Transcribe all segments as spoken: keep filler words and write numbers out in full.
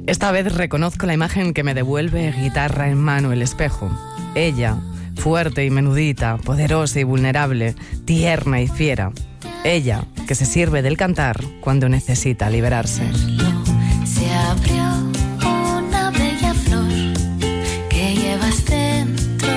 Esta vez reconozco la imagen que me devuelve guitarra en mano el espejo. Ella, fuerte y menudita, poderosa y vulnerable, tierna y fiera. Ella, que se sirve del cantar cuando necesita liberarse. Se abrió una bella flor que llevas dentro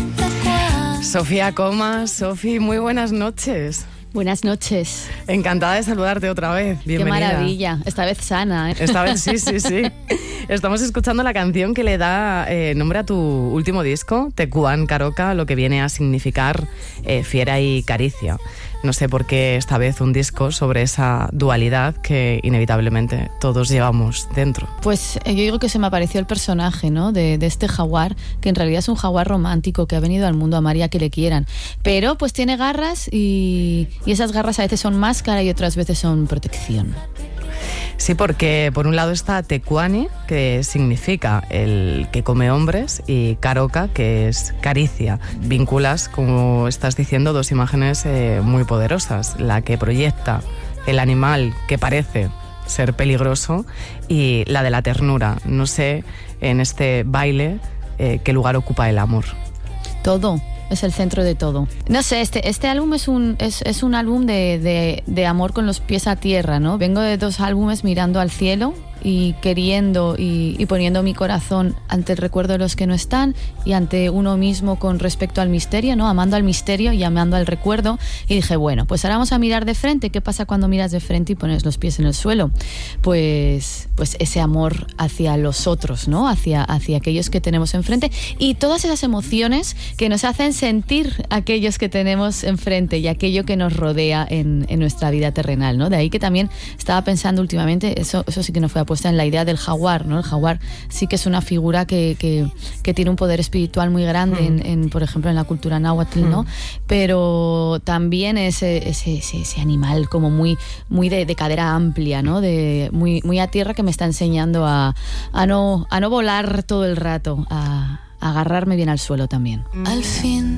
de... Sofía Comas, Sofi, muy buenas noches. Buenas noches. Encantada de saludarte otra vez. Bienvenida. Qué maravilla. Esta vez sana, ¿eh? Esta vez sí, sí, sí. Estamos escuchando la canción que le da eh, nombre a tu último disco, Tecuan Caroca, lo que viene a significar eh, fiera y caricia. No sé por qué esta vez un disco sobre esa dualidad que inevitablemente todos llevamos dentro. Pues eh, yo digo que se me apareció el personaje, ¿no? De, de este jaguar, que en realidad es un jaguar romántico que ha venido al mundo a amar y a que le quieran. Pero pues tiene garras y, y esas garras a veces son máscara y otras veces son protección. Sí, porque por un lado está Tecuani, que significa el que come hombres, y Caroca, que es caricia. Vinculas, como estás diciendo, dos imágenes eh, muy poderosas. La que proyecta el animal que parece ser peligroso y la de la ternura. No sé, en este baile, eh, qué lugar ocupa el amor. Todo. Es el centro de todo. No sé, este, este álbum es un, es, es un álbum de, de, de amor con los pies a tierra, ¿no? Vengo de dos álbumes mirando al cielo y queriendo y, y poniendo mi corazón ante el recuerdo de los que no están y ante uno mismo con respecto al misterio, ¿no? Amando al misterio y amando al recuerdo. Y dije, bueno, pues ahora vamos a mirar de frente. ¿Qué pasa cuando miras de frente y pones los pies en el suelo? Pues, pues ese amor hacia los otros, ¿no? Hacia, hacia aquellos que tenemos enfrente y todas esas emociones que nos hacen sentir aquellos que tenemos enfrente y aquello que nos rodea en, en nuestra vida terrenal, ¿no? De ahí que también estaba pensando últimamente, eso, eso sí que no fue puesta en la idea del jaguar, ¿no? El jaguar sí que es una figura que, que, que tiene un poder espiritual muy grande, mm. en, en, por ejemplo, en la cultura náhuatl, ¿no? Mm. Pero también ese, ese, ese, ese animal como muy, muy de, de cadera amplia, ¿no? De, muy, muy a tierra, que me está enseñando a, a, no, a no volar todo el rato, a, a agarrarme bien al suelo también. Al fin